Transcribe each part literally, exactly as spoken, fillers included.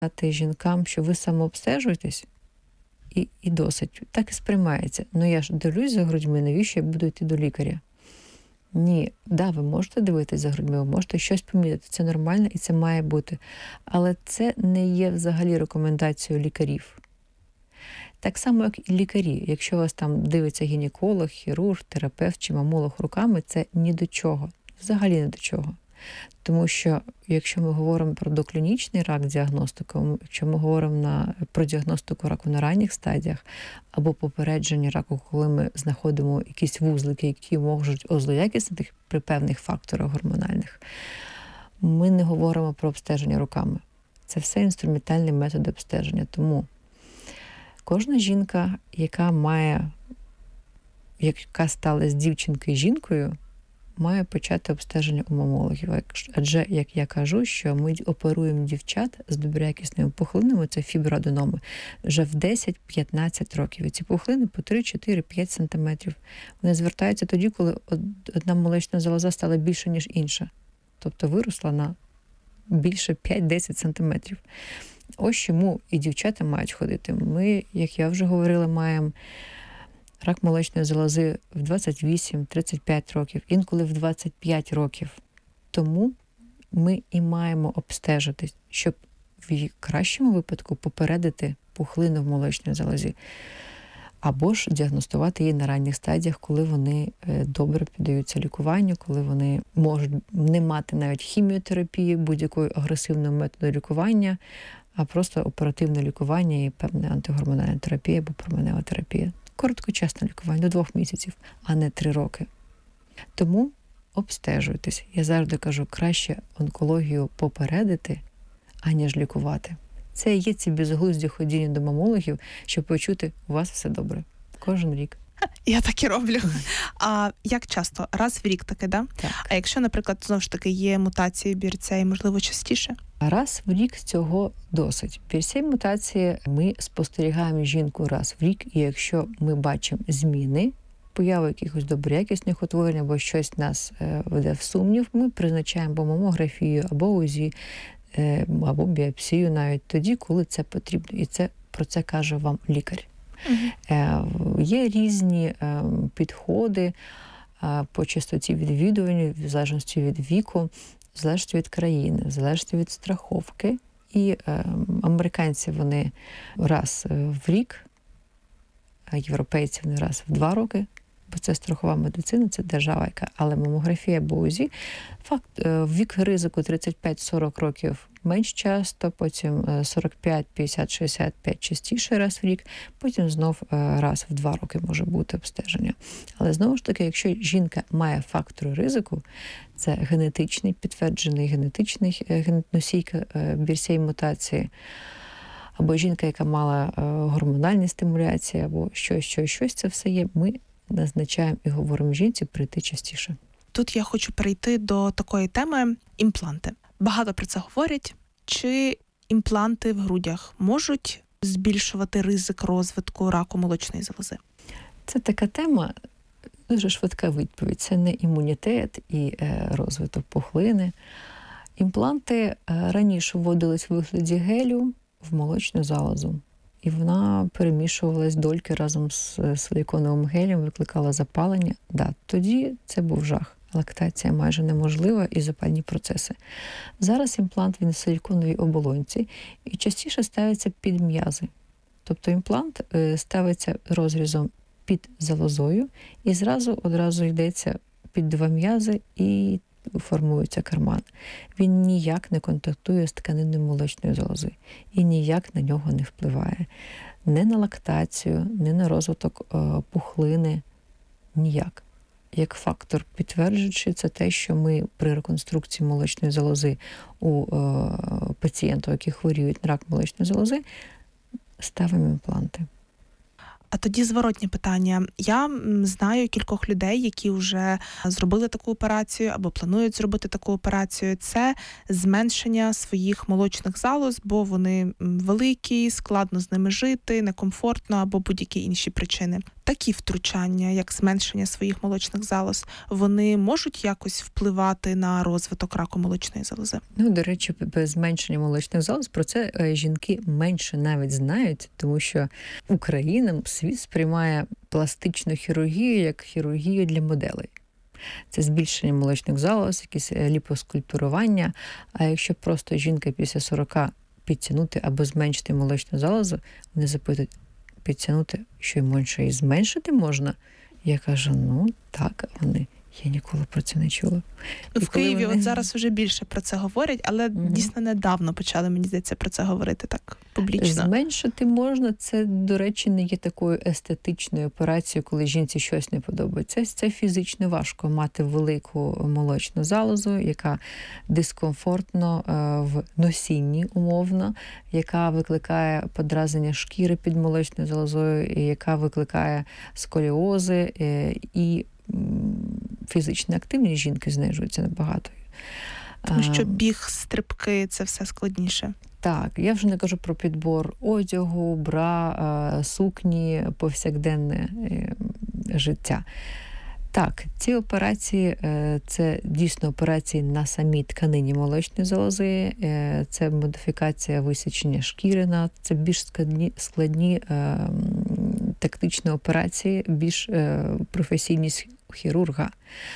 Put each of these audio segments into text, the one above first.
Сказати жінкам, що ви самообстежуєтесь, і, і досить. Так і сприймається. Ну я ж дивлюсь за грудьми, навіщо я буду йти до лікаря? Ні, да, ви можете дивитись за грудьми, ви можете щось помітити, це нормально і це має бути. Але це не є взагалі рекомендацією лікарів. Так само, як і лікарі. Якщо вас там дивиться гінеколог, хірург, терапевт чи мамолог руками, це ні до чого. Взагалі ні до чого. Тому що, якщо ми говоримо про доклінічний рак, діагностику, якщо ми говоримо на, про діагностику раку на ранніх стадіях, або попередження раку, коли ми знаходимо якісь вузлики, які можуть озлоякіснити при певних факторах гормональних, ми не говоримо про обстеження руками. Це все інструментальні методи обстеження. Тому кожна жінка, яка має, яка стала з дівчинки жінкою, має почати обстеження у мамологів. Адже, як я кажу, що ми оперуємо дівчат з доброякісними пухлинами, це фіброаденоми, вже в десять-п'ятнадцять років. І ці пухлини по три, чотири, п'ять сантиметрів. Вони звертаються тоді, коли одна молочна залоза стала більше, ніж інша. Тобто виросла на більше п'ять-десять сантиметрів. Ось чому і дівчата мають ходити. Ми, як я вже говорила, маємо рак молочної залози в двадцять вісім - тридцять п'ять років, інколи в двадцять п'ять років. Тому ми і маємо обстежитись, щоб в кращому випадку попередити пухлину в молочній залозі. Або ж діагностувати її на ранніх стадіях, коли вони добре піддаються лікуванню, коли вони можуть не мати навіть хіміотерапії, будь-якої агресивного методу лікування, а просто оперативне лікування і певна антигормональна терапія або променева терапія. Короткочасне лікування, до двох місяців, а не три роки. Тому обстежуйтесь. Я завжди кажу, краще онкологію попередити, аніж лікувати. Це і є ці безглузді ходіння до мамологів, щоб почути, у вас все добре. Кожен рік. Я так і роблю. А як часто? Раз в рік таке, да? Так? А якщо, наприклад, знову ж таки є мутації бірця і, можливо, частіше? Раз в рік цього досить. Бірцеві мутації ми спостерігаємо жінку раз в рік, і якщо ми бачимо зміни, появу якихось доброякісних утворень або щось нас веде в сумнів, ми призначаємо або мамографію, або УЗІ, або біопсію навіть тоді, коли це потрібно. І це про це каже вам лікар. Угу. Є різні підходи по частоті відвідування, в залежності від віку, в залежності від країни, в залежності від страховки. І американці вони раз в рік, а європейці вони раз в два роки, бо це страхова медицина, це держава, яка, але мамографія або УЗІ, факт, вік ризику тридцять п'ять - сорок років менш часто, потім сорок п'ять - п'ятдесят - шістдесят п'ять частіше раз в рік, потім знов раз в два роки може бути обстеження. Але знову ж таки, якщо жінка має фактори ризику, це генетичний, підтверджений генетичний носійка бірцевої мутації, або жінка, яка мала гормональні стимуляції, або щось, щось, щось, це все є, ми назначаємо і говоримо жінці прийти частіше. Тут я хочу перейти до такої теми імпланти. Багато про це говорять. Чи імпланти в грудях можуть збільшувати ризик розвитку раку молочної залози? Це така тема, дуже швидка відповідь. Це не імунітет і розвиток пухлини. Імпланти раніше вводились в вигляді гелю в молочну залозу. І вона перемішувалась дольки разом з силіконовим гелем, викликала запалення. Да, тоді це був жах. Лактація майже неможлива і запальні процеси. Зараз імплант він в силіконовій оболонці і частіше ставиться під м'язи. Тобто імплант ставиться розрізом під залозою і зразу одразу йдеться під два м'язи і формується карман. Він ніяк не контактує з тканиною молочної залози і ніяк на нього не впливає. Не на лактацію, не на розвиток е, пухлини, ніяк. Як фактор підтверджуючи, це те, що ми при реконструкції молочної залози у е, пацієнтів, які хворіють на рак молочної залози, ставимо імпланти. А тоді зворотнє питання. Я знаю кількох людей, які вже зробили таку операцію або планують зробити таку операцію. Це зменшення своїх молочних залоз, бо вони великі, складно з ними жити, некомфортно або будь-які інші причини. Такі втручання, як зменшення своїх молочних залоз, вони можуть якось впливати на розвиток раку молочної залози? Ну, до речі, без зменшення молочних залоз про це жінки менше навіть знають, тому що Україна, світ сприймає пластичну хірургію як хірургію для моделей. Це збільшення молочних залоз, якісь ліпоскульптурування. А якщо просто жінка після сорока підтягнути або зменшити молочну залозу, вони запитують, підтягнути, що й менше і зменшити можна? Я кажу, ну так, а вони... Я ніколи про це не чула. Ну, в Києві вони... от зараз вже більше про це говорять, але mm-hmm. дійсно недавно почали, мені здається, про це говорити так публічно. Зменшити можна, це, до речі, не є такою естетичною операцією, коли жінці щось не подобається. Це фізично важко мати велику молочну залозу, яка дискомфортно в носінні умовно, яка викликає подразнення шкіри під молочною залозою, яка викликає сколіози і фізична активність жінки знижується набагато. Тому що біг, стрибки – це все складніше. Так, я вже не кажу про підбор одягу, бра, сукні, повсякденне життя. Так, ці операції – це дійсно операції на самій тканині молочної залози, це модифікація висічення шкіри, це більш складні, складні тактичні операції, більш професійність хірурга,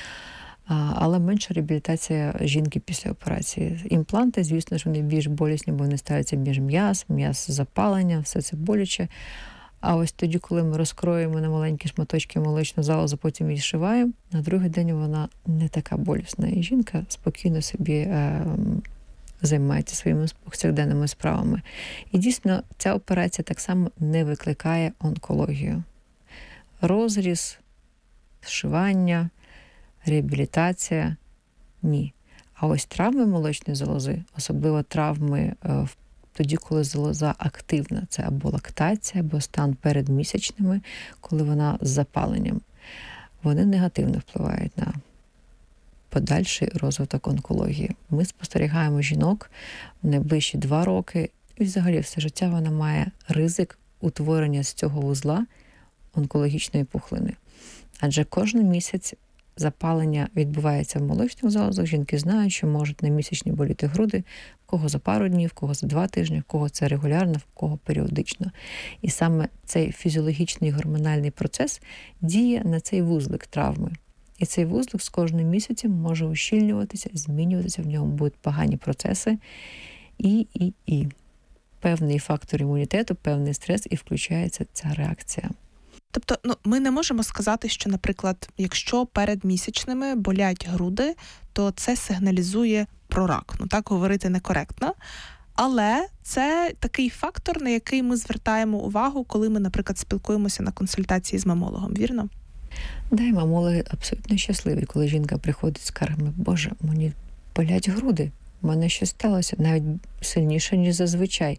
але менша реабілітація жінки після операції. Імпланти, звісно ж, вони більш болісні, бо вони ставляться між м'яз, м'яз запалення, все це боляче. А ось тоді, коли ми розкроємо на маленькі шматочки молочну залозу, потім її зшиваємо, на другий день вона не така болісна. І жінка спокійно собі е, займається своїми повсякденними справами. І дійсно, ця операція так само не викликає онкологію. Розріз, зшивання, реабілітація – ні. А ось травми молочної залози, особливо травми е, тоді, коли залоза активна, це або лактація, або стан перед місячними, коли вона з запаленням, вони негативно впливають на подальший розвиток онкології. Ми спостерігаємо жінок в найближчі два роки, і взагалі все життя вона має ризик утворення з цього вузла онкологічної пухлини. Адже кожен місяць запалення відбувається в молочних залозах. Жінки знають, що можуть на місячні боліти груди, в кого за пару днів, в кого за два тижні, в кого це регулярно, в кого періодично. І саме цей фізіологічний гормональний процес діє на цей вузлик травми. І цей вузлик з кожним місяцем може ущільнюватися, змінюватися, в ньому будуть погані процеси. І, і, і. Певний фактор імунітету, певний стрес, і включається ця реакція. Тобто, ну, ми не можемо сказати, що, наприклад, якщо перед місячними болять груди, то це сигналізує про рак. Ну, так говорити некоректно. Але це такий фактор, на який ми звертаємо увагу, коли ми, наприклад, спілкуємося на консультації з мамологом, вірно? Да, і мамологи абсолютно щасливі, коли жінка приходить з скаргами: Боже, мені болять груди, в мене щось сталося, навіть сильніше, ніж зазвичай.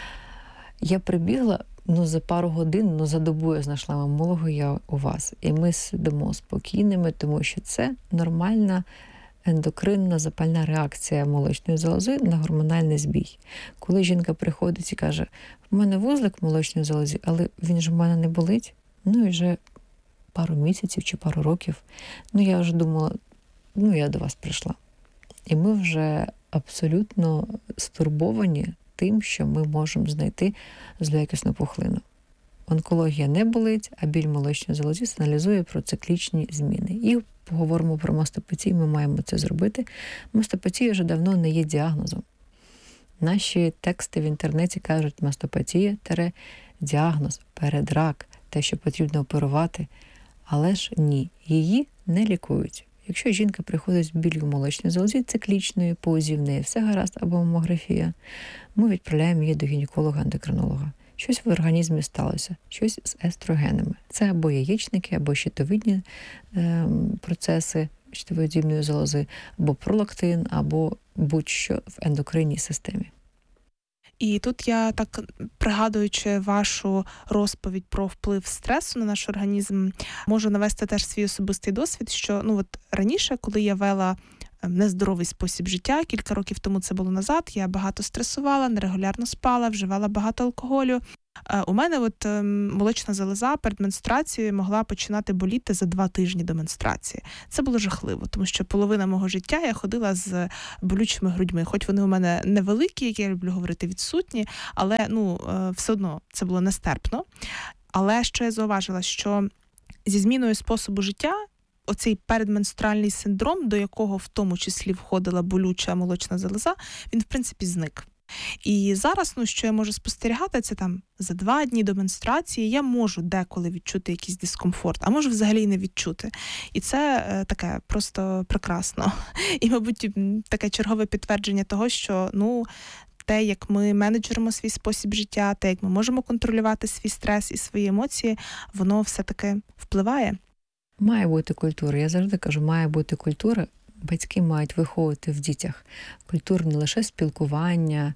Я прибігла, ну, за пару годин, ну, за добу я знайшла мамолога, я у вас. І ми сидимо спокійними, тому що це нормальна ендокринна запальна реакція молочної залози на гормональний збій. Коли жінка приходить і каже: в мене вузлик в молочній залозі, але він ж в мене не болить, ну, і вже пару місяців чи пару років, ну, я вже думала, ну, я до вас прийшла. І ми вже абсолютно стурбовані тим, що ми можемо знайти злоякісну пухлину. Онкологія не болить, а біль молочної залозі сигналізує про циклічні зміни. І поговоримо про мастопатію, ми маємо це зробити. Мастопатія вже давно не є діагнозом. Наші тексти в інтернеті кажуть: мастопатія – діагноз, передрак, те, що потрібно оперувати. Але ж ні, її не лікують. Якщо жінка приходить з білью в молочній залозі циклічної, паузі в неї все гаразд, або мамографія, ми відправляємо її до гінеколога-ендокринолога. Щось в організмі сталося, щось з естрогенами. Це або яєчники, або щитовидні е, процеси щитовидної залози, або пролактин, або будь-що в ендокринній системі. І тут я так, пригадуючи вашу розповідь про вплив стресу на наш організм, можу навести теж свій особистий досвід, що ну от раніше, коли я вела нездоровий спосіб життя, кілька років тому це було назад, я багато стресувала, нерегулярно спала, вживала багато алкоголю. У мене от молочна залоза перед менструацією могла починати боліти за два тижні до менструації. Це було жахливо, тому що половина мого життя я ходила з болючими грудьми. Хоч вони у мене невеликі, як я люблю говорити, відсутні, але ну, все одно це було нестерпно. Але що я зауважила, що зі зміною способу життя оцей передменструальний синдром, до якого в тому числі входила болюча молочна залоза, він в принципі зник. І зараз, ну, що я можу спостерігати, це там за два дні до менструації я можу деколи відчути якийсь дискомфорт, а можу взагалі й не відчути. І це е, таке просто прекрасно. І, мабуть, таке чергове підтвердження того, що, ну, те, як ми менеджеримо свій спосіб життя, те, як ми можемо контролювати свій стрес і свої емоції, воно все-таки впливає. Має бути культура. Я завжди кажу, має бути культура. Батьки мають виховувати в дітях культуру не лише спілкування,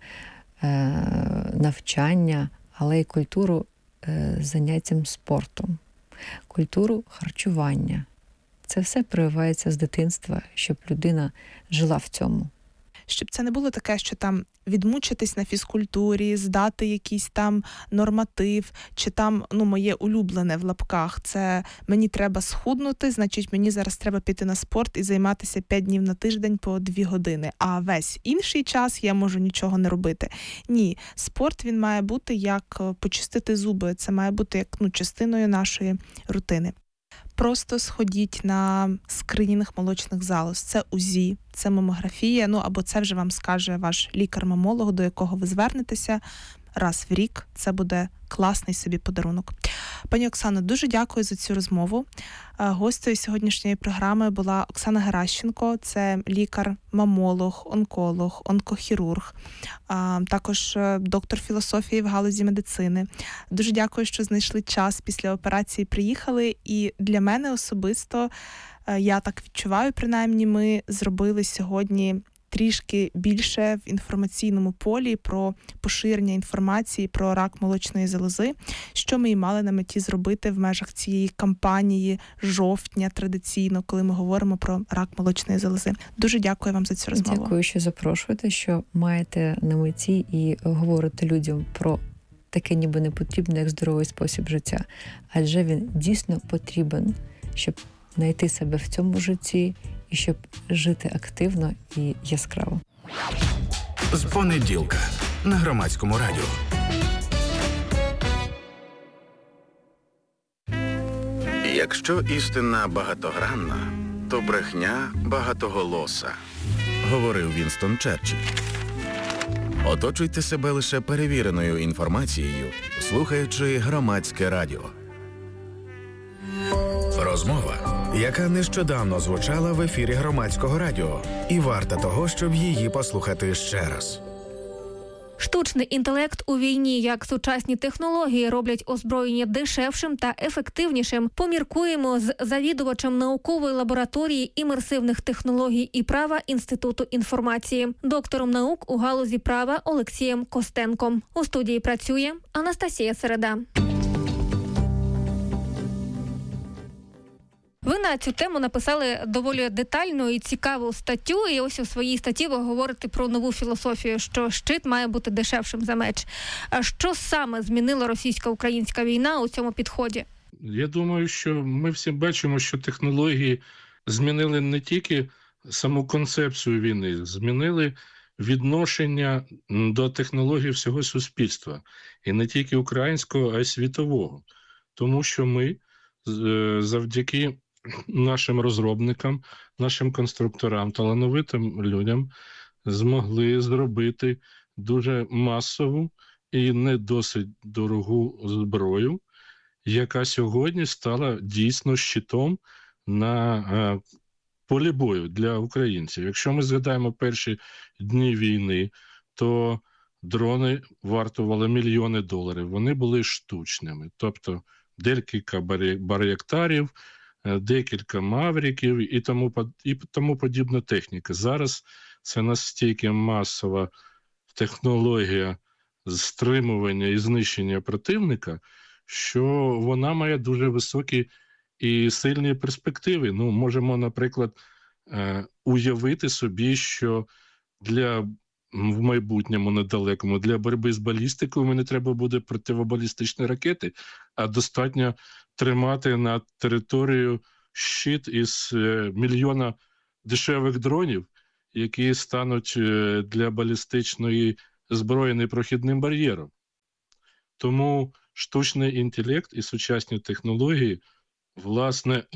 навчання, але й культуру заняттям спортом, культуру харчування. Це все прививається з дитинства, щоб людина жила в цьому. Щоб це не було таке, що там відмучитись на фізкультурі, здати якийсь там норматив, чи там, ну, моє улюблене в лапках, це мені треба схуднути, значить мені зараз треба піти на спорт і займатися п'ять днів на тиждень по дві години, а весь інший час я можу нічого не робити. Ні, спорт, він має бути як почистити зуби, це має бути як, ну, частиною нашої рутини. Просто сходіть на скринінг молочних залоз. Це УЗІ, це мамографія, ну або це вже вам скаже ваш лікар-мамолог, до якого ви звернетеся раз в рік. Це буде класний собі подарунок. Пані Оксано, дуже дякую за цю розмову. Гостею сьогоднішньої програми була Оксана Геращенко. Це лікар-мамолог, онколог, онкохірург, також доктор філософії в галузі медицини. Дуже дякую, що знайшли час після операції, приїхали. І для мене особисто, я так відчуваю, принаймні, ми зробили сьогодні трішки більше в інформаційному полі про поширення інформації про рак молочної залози, що ми і мали на меті зробити в межах цієї кампанії жовтня традиційно, коли ми говоримо про рак молочної залози. Дуже дякую вам за цю розмову. Дякую, що запрошуєте, що маєте на меті і говорите людям про таке ніби не потрібне, як здоровий спосіб життя. Адже він дійсно потрібен, щоб знайти себе в цьому житті і щоб жити активно і яскраво. З понеділка на Громадському радіо. Якщо істина багатогранна, то брехня багатоголоса, говорив Вінстон Черчилль. Оточуйте себе лише перевіреною інформацією, слухаючи Громадське радіо. Розмова, яка нещодавно звучала в ефірі Громадського радіо, і варта того, щоб її послухати ще раз. Штучний інтелект у війні, як сучасні технології роблять озброєння дешевшим та ефективнішим, поміркуємо з завідувачем наукової лабораторії імерсивних технологій і права Інституту інформації, доктором наук у галузі права Олексієм Костенком. У студії працює Анастасія Середа. Ви на цю тему написали доволі детальну і цікаву статтю, і ось у своїй статті ви говорите про нову філософію, що щит має бути дешевшим за меч. А що саме змінила російсько-українська війна у цьому підході? Я думаю, що ми всі бачимо, що технології змінили не тільки саму концепцію війни, змінили відношення до технологій всього суспільства. І не тільки українського, а й світового. Тому що ми завдяки нашим розробникам, нашим конструкторам, талановитим людям змогли зробити дуже масову і не досить дорогу зброю, яка сьогодні стала дійсно щитом на е, полі бою для українців. Якщо ми згадаємо перші дні війни, то дрони вартували мільйони доларів. Вони були штучними. Тобто декілька бар'єктарів, декілька мавриків і тому, і тому подібна техніка. Зараз це настільки масова технологія стримування і знищення противника, що вона має дуже високі і сильні перспективи. Ну, можемо, наприклад, уявити собі, що для в майбутньому недалекому для боротьби з балістикою мені треба буде противобалістичні ракети, а достатньо тримати над територією щит із мільйона дешевих дронів, які стануть для балістичної зброї непрохідним бар'єром. Тому штучний інтелект і сучасні технології, власне,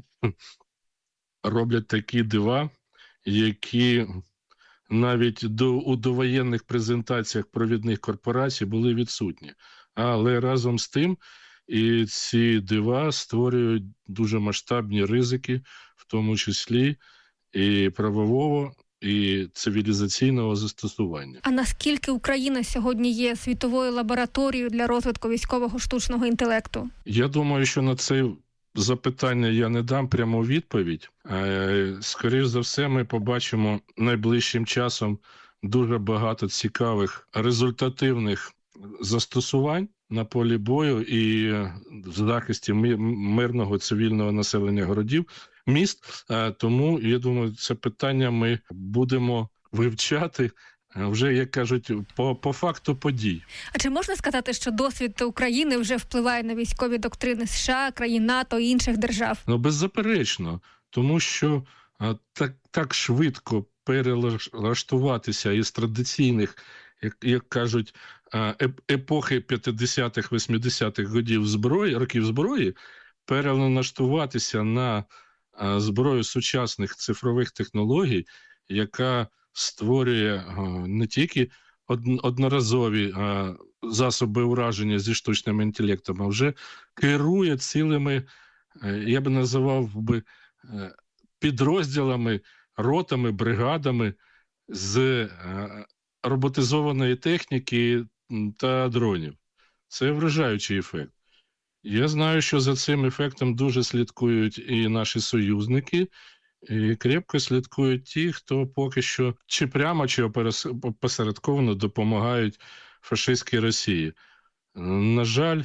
роблять такі дива, які навіть до, у довоєнних презентаціях провідних корпорацій були відсутні. Але разом з тим і ці дива створюють дуже масштабні ризики, в тому числі і правового, і цивілізаційного застосування. А наскільки Україна сьогодні є світовою лабораторією для розвитку військового штучного інтелекту? Я думаю, що на це запитання я не дам пряму відповідь. Скоріше за все, ми побачимо найближчим часом дуже багато цікавих результативних застосувань на полі бою і в захисті мирного цивільного населення городів, міст. Тому, я думаю, це питання ми будемо вивчати вже, як кажуть, по, по факту подій. А чи можна сказати, що досвід України вже впливає на військові доктрини США, країн НАТО і інших держав? Ну, беззаперечно. Тому що а, так, так швидко перелаштуватися із традиційних, як, як кажуть, епохи п'ятдесятих, вісімдесятих років зброї, років зброї, перелаштуватися на а, зброю сучасних цифрових технологій, яка створює а, не тільки од, одноразові а, засоби ураження зі штучним інтелектом, а вже керує цілими, я би називав би, підрозділами, ротами, бригадами з роботизованої техніки та дронів. Це вражаючий ефект. Я знаю, що за цим ефектом дуже слідкують і наші союзники, і крепко слідкують ті, хто поки що чи прямо, чи опосередковано допомагають фашистській Росії. На жаль,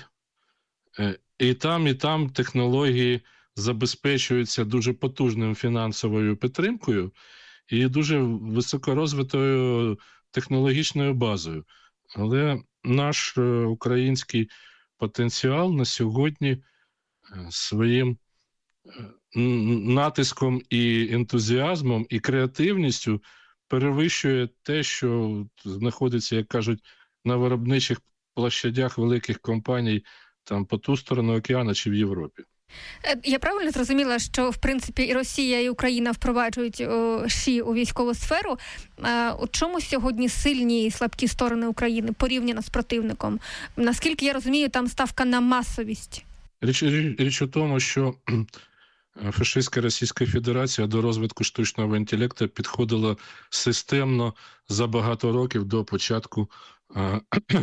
і там, і там технології забезпечуються дуже потужною фінансовою підтримкою і дуже високорозвитою технологічною базою. Але наш український потенціал на сьогодні своїм натиском і ентузіазмом, і креативністю перевищує те, що знаходиться, як кажуть, на виробничих площадях великих компаній там по ту сторону океану чи в Європі. Я правильно зрозуміла, що, в принципі, і Росія, і Україна впроваджують о, ШІ у військову сферу. А, у чому сьогодні сильні і слабкі сторони України порівняно з противником? Наскільки я розумію, там ставка на масовість. Річ, річ, річ у тому, що фашистська Російська Федерація до розвитку штучного інтелекту підходила системно за багато років до початку а,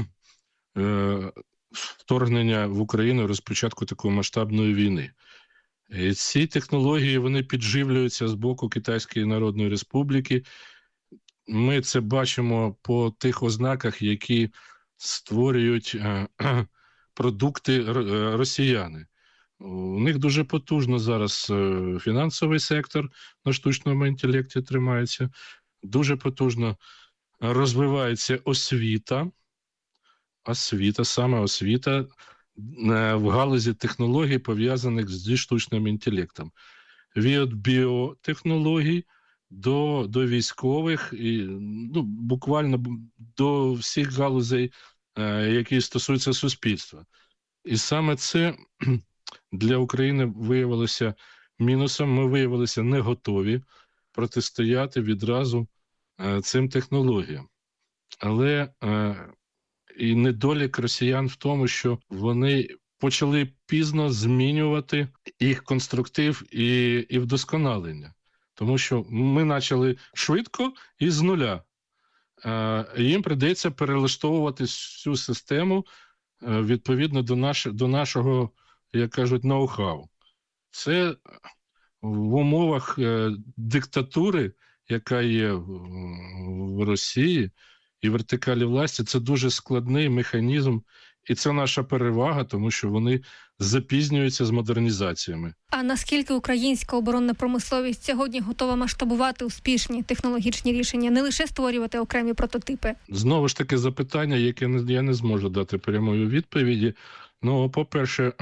а, вторгнення в Україну, розпочатку такої масштабної війни. І ці технології, вони підживлюються з боку Китайської Народної Республіки. Ми це бачимо по тих ознаках, які створюють е, е, продукти росіяни. У них дуже потужно зараз е, фінансовий сектор на штучному інтелекті тримається, дуже потужно розвивається освіта, Освіта, саме освіта в галузі технологій, пов'язаних зі штучним інтелектом. Від біотехнологій до, до військових, і, ну, буквально до всіх галузей, які стосуються суспільства. І саме це для України виявилося мінусом. Ми виявилися не готові протистояти відразу цим технологіям. Але і недолік росіян в тому, що вони почали пізно змінювати їх конструктив і, і вдосконалення. Тому що ми почали швидко і з нуля. Е, їм прийдеться перелаштовувати всю систему е, відповідно до, наш, до нашого, як кажуть, ноу-хау. Це в умовах е, диктатури, яка є в, в Росії, і вертикалі власті – це дуже складний механізм, і це наша перевага, тому що вони запізнюються з модернізаціями. А наскільки українська оборонна промисловість сьогодні готова масштабувати успішні технологічні рішення, не лише створювати окремі прототипи? Знову ж таки запитання, яке я не зможу дати прямої відповіді. Ну, по-перше,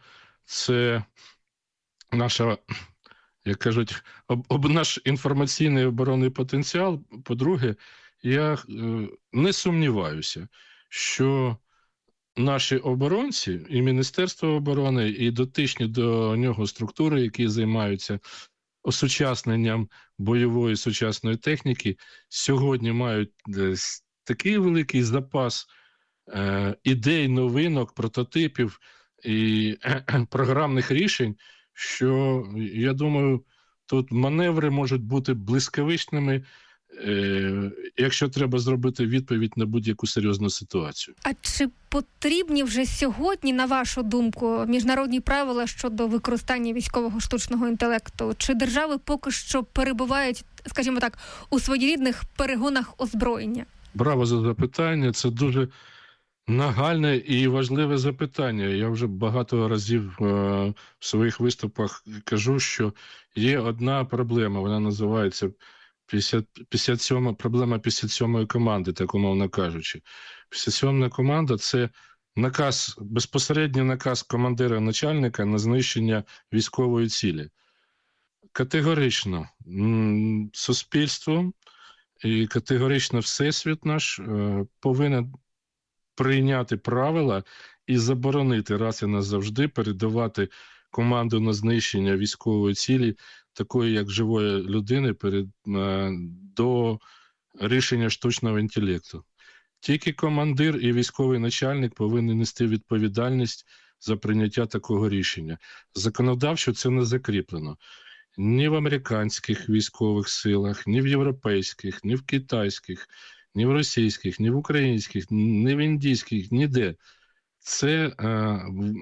це наша, як кажуть, об, об наш інформаційний оборонний потенціал. По-друге, я е, не сумніваюся, що наші оборонці і Міністерство оборони, і дотичні до нього структури, які займаються осучасненням бойової сучасної техніки, сьогодні мають такий великий запас е, ідей, новинок, прототипів і е, програмних рішень, що, я думаю, тут маневри можуть бути блискавичними, е, якщо треба зробити відповідь на будь-яку серйозну ситуацію. А чи потрібні вже сьогодні, на вашу думку, міжнародні правила щодо використання військового штучного інтелекту? Чи держави поки що перебувають, скажімо так, у своєрідних перегонах озброєння? Браво за запитання. Це дуже нагальне і важливе запитання. Я вже багато разів е, в своїх виступах кажу, що є одна проблема, вона називається п'ятдесят, п'ятдесят сьома, проблема п'ятдесят сьомої команди, так умовно кажучи. п'ятдесят сьома команда – це наказ, безпосередній наказ командира начальника на знищення військової цілі. Категорично м, суспільство і категорично всесвіт наш е, повинен прийняти правила і заборонити раз і назавжди передавати команду на знищення військової цілі, такої як живої людини, перед, е, до рішення штучного інтелекту. Тільки командир і військовий начальник повинні нести відповідальність за прийняття такого рішення. Законодавчо це не закріплено. Ні в американських військових силах, ні в європейських, ні в китайських, ні в російських, ні в українських, ні в індійських, ніде. Це е,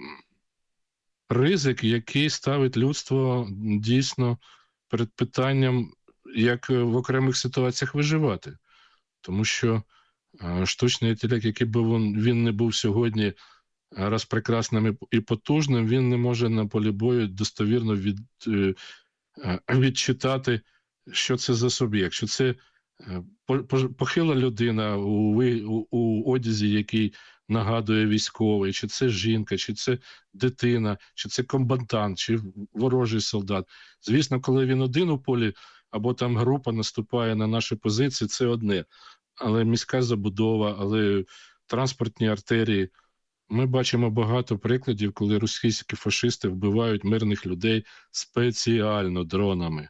ризик, який ставить людство дійсно перед питанням, як в окремих ситуаціях виживати. Тому що е, штучний інтелект, який би він, він не був сьогодні раз прекрасним і потужним, він не може на полі бою достовірно від, е, відчитати, що це за суб'єкт, що це похила людина у, у, у одязі, який нагадує військовий, чи це жінка, чи це дитина, чи це комбатант, чи ворожий солдат. Звісно, коли він один у полі, або там група наступає на наші позиції, це одне. Але міська забудова, але транспортні артерії. Ми бачимо багато прикладів, коли російські фашисти вбивають мирних людей спеціально дронами.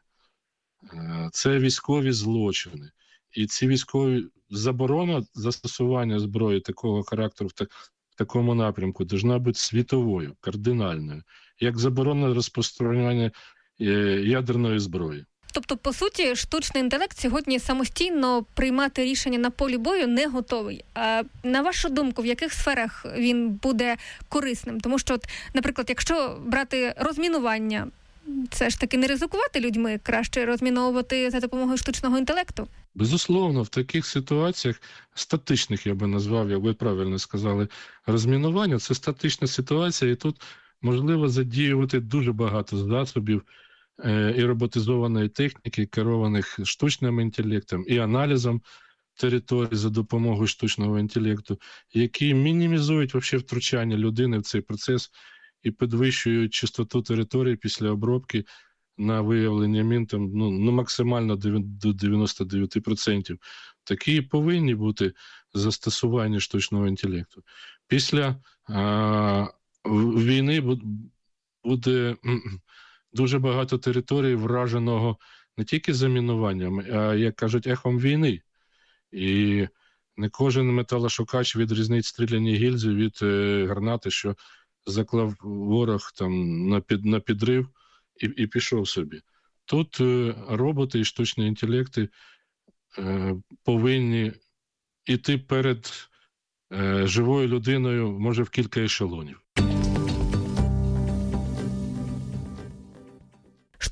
Це військові злочини. І ці військові заборона застосування зброї такого характеру в, так, в такому напрямку повинна бути світовою, кардинальною, як заборона розпространення е, ядерної зброї. Тобто, по суті, штучний інтелект сьогодні самостійно приймати рішення на полі бою не готовий. А на вашу думку, в яких сферах він буде корисним? Тому що, от, наприклад, якщо брати розмінування, це ж таки не ризикувати людьми, краще розміновувати за допомогою штучного інтелекту? Безусловно, в таких ситуаціях, статичних, я би назвав, як ви правильно сказали, розмінування – це статична ситуація, і тут можливо задіювати дуже багато засобів е- і роботизованої техніки, керованих штучним інтелектом і аналізом території за допомогою штучного інтелекту, які мінімізують вообще втручання людини в цей процес і підвищують чистоту території після обробки на виявлення мін там, ну, ну, максимально до дев'яносто дев'ять відсотків. Такі повинні бути застосування штучного інтелекту. Після а, війни буде дуже багато територій враженого не тільки замінуванням, а, як кажуть, ехом війни. І не кожен металошукач відрізнить стріляні гільзи від е, гранати, що заклав ворог там на, під, на підрив і, і пішов собі. Тут е, роботи і штучні інтелекти е, повинні йти перед е, живою людиною, може, в кілька ешелонів.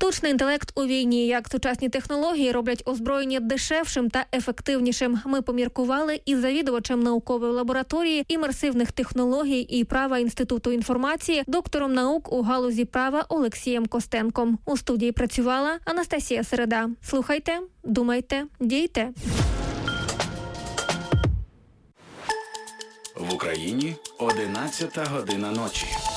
Штучний інтелект у війні, як сучасні технології роблять озброєння дешевшим та ефективнішим. Ми поміркували із завідувачем наукової лабораторії імерсивних технологій і права Інституту інформації, доктором наук у галузі права Олексієм Костенком. У студії працювала Анастасія Середа. Слухайте, думайте, дійте. В Україні одинадцята година ночі.